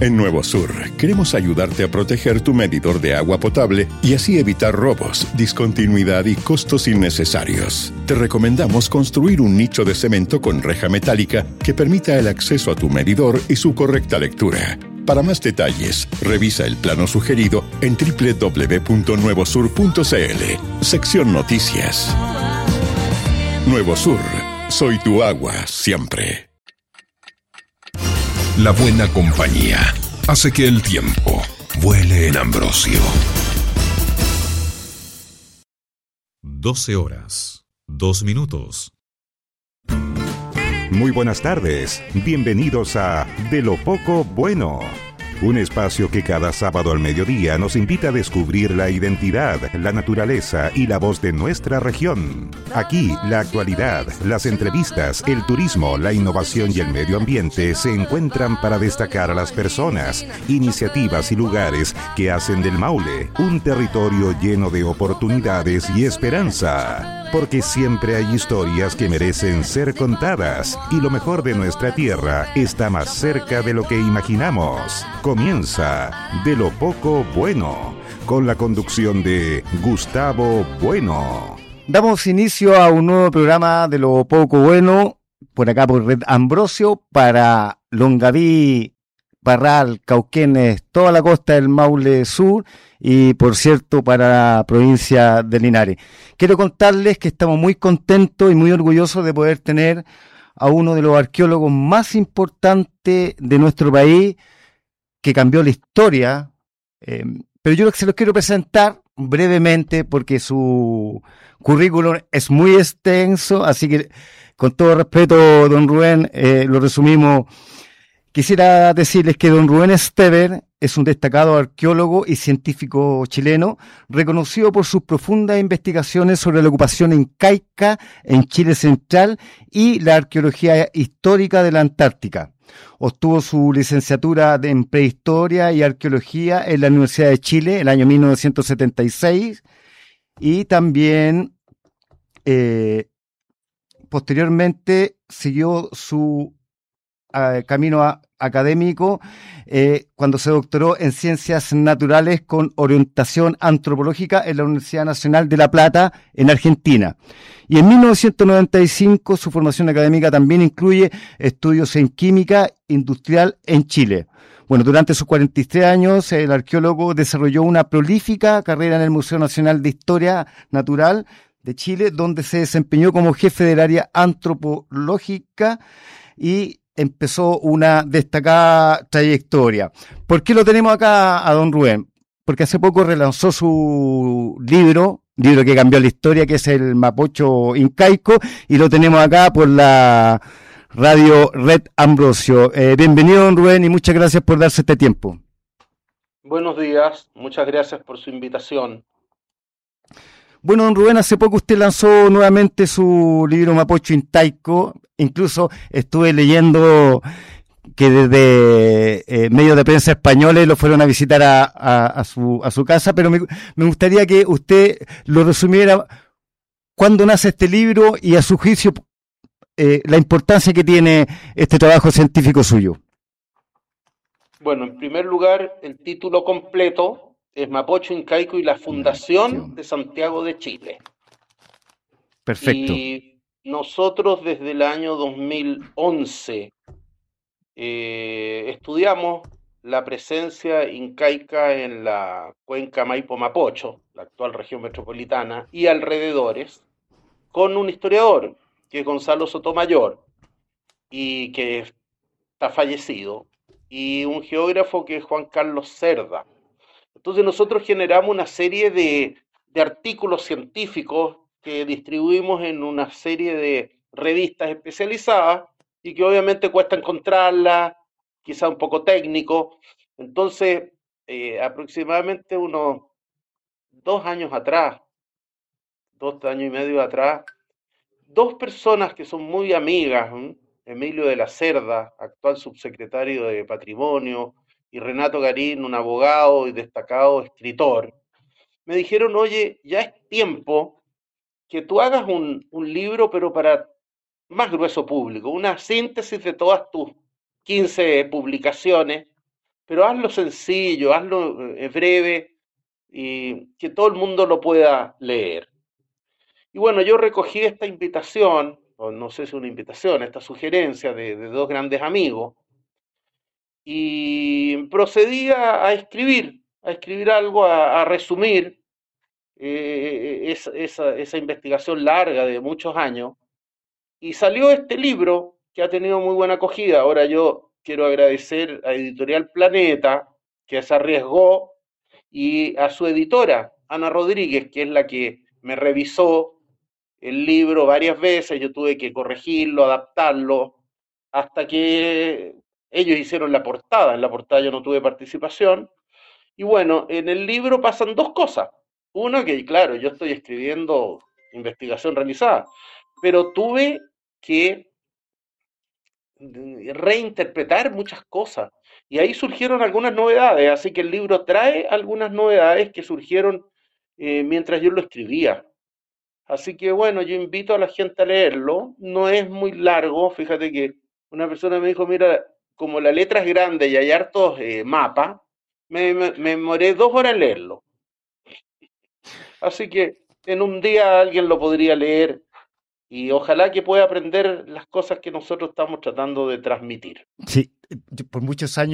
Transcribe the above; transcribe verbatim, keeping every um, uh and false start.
En Nuevo Sur, queremos ayudarte a proteger tu medidor de agua potable y así evitar robos, discontinuidad y costos innecesarios. Te recomendamos construir un nicho de cemento con reja metálica que permita el acceso a tu medidor y su correcta lectura. Para más detalles, revisa el plano sugerido en doble u doble u doble u punto nuevo sur punto c l, sección Noticias. Nuevo Sur, soy tu agua siempre. La buena compañía hace que el tiempo vuele en Ambrosio. doce horas, dos minutos. Muy buenas tardes, bienvenidos a De lo Poco Bueno, un espacio que cada sábado al mediodía nos invita a descubrir la identidad, la naturaleza y la voz de nuestra región. Aquí, la actualidad, las entrevistas, el turismo, la innovación y el medio ambiente se encuentran para destacar a las personas, iniciativas y lugares que hacen del Maule un territorio lleno de oportunidades y esperanza. Porque siempre hay historias que merecen ser contadas y lo mejor de nuestra tierra está más cerca de lo que imaginamos. Comienza De lo Poco Bueno, con la conducción de Gustavo Bueno. Damos inicio a un nuevo programa de Lo Poco Bueno, por acá por Red Ambrosio, para Longaví, Parral, Cauquenes, toda la costa del Maule Sur y, por cierto, para la provincia de Linares. Quiero contarles que estamos muy contentos y muy orgullosos de poder tener a uno de los arqueólogos más importantes de nuestro país, que cambió la historia, eh, pero yo se los quiero presentar brevemente porque su currículum es muy extenso, así que con todo respeto, don Rubén, eh, lo resumimos. Quisiera decirles que don Rubén Esteber es un destacado arqueólogo y científico chileno, reconocido por sus profundas investigaciones sobre la ocupación incaica en Chile central y la arqueología histórica de la Antártica. Obtuvo su licenciatura en Prehistoria y Arqueología en la Universidad de Chile el año mil novecientos setenta y seis y también eh, posteriormente siguió su Uh, camino a, académico eh, cuando se doctoró en Ciencias Naturales con orientación antropológica en la Universidad Nacional de La Plata, en Argentina. Y en mil novecientos noventa y cinco su formación académica también incluye estudios en química industrial en Chile. Bueno, durante sus cuarenta y tres años, el arqueólogo desarrolló una prolífica carrera en el Museo Nacional de Historia Natural de Chile, donde se desempeñó como jefe del área antropológica y empezó una destacada trayectoria. ¿Por qué lo tenemos acá a don Rubén? Porque hace poco relanzó su libro, libro que cambió la historia, que es el Mapocho Incaico, y lo tenemos acá por la radio Red Ambrosio. Eh, bienvenido, don Rubén, y muchas gracias por darse este tiempo. Buenos días, muchas gracias por su invitación. Bueno, don Rubén, hace poco usted lanzó nuevamente su libro Mapocho Incaico. Incluso estuve leyendo que desde eh, medios de prensa españoles lo fueron a visitar a, a, a, su, a su casa, pero me, me gustaría que usted lo resumiera. ¿Cuándo nace este libro y, a su juicio, eh, la importancia que tiene este trabajo científico suyo? Bueno, en primer lugar, el título completo es Mapocho Incaico y la Fundación de Santiago de Chile. Perfecto. Y nosotros desde el año dos mil once eh, estudiamos la presencia incaica en la cuenca Maipo-Mapocho, la actual región metropolitana, y alrededores, con un historiador, que es Gonzalo Sotomayor, y que está fallecido, y un geógrafo que es Juan Carlos Cerda. Entonces nosotros generamos una serie de, de artículos científicos que distribuimos en una serie de revistas especializadas y que obviamente cuesta encontrarlas, quizá un poco técnico. Entonces, eh, aproximadamente unos dos años atrás, dos años y medio atrás, dos personas que son muy amigas, ¿eh? Emilio de la Cerda, actual subsecretario de Patrimonio, y Renato Garín, un abogado y destacado escritor, me dijeron, oye, ya es tiempo que tú hagas un, un libro, pero para más grueso público, una síntesis de todas tus quince publicaciones, pero hazlo sencillo, hazlo eh, breve y que todo el mundo lo pueda leer. Y bueno, yo recogí esta invitación, o no sé si una invitación, esta sugerencia de, de dos grandes amigos, y procedí a, a escribir, a escribir algo, a, a resumir eh, esa, esa, esa investigación larga de muchos años, y salió este libro que ha tenido muy buena acogida. Ahora yo quiero agradecer a Editorial Planeta, que se arriesgó, y a su editora, Ana Rodríguez, que es la que me revisó el libro varias veces. Yo tuve que corregirlo, adaptarlo, hasta que ellos hicieron la portada. En la portada yo no tuve participación. Y bueno, en el libro pasan dos cosas. Una, que claro, yo estoy escribiendo investigación realizada, pero tuve que reinterpretar muchas cosas. Y ahí surgieron algunas novedades, así que el libro trae algunas novedades que surgieron eh, mientras yo lo escribía. Así que bueno, yo invito a la gente a leerlo. No es muy largo, fíjate que una persona me dijo, mira, como la letra es grande y hay hartos eh, mapas, me, me, me demoré dos horas en leerlo. Así que en un día alguien lo podría leer y ojalá que pueda aprender las cosas que nosotros estamos tratando de transmitir. Sí, yo por muchos años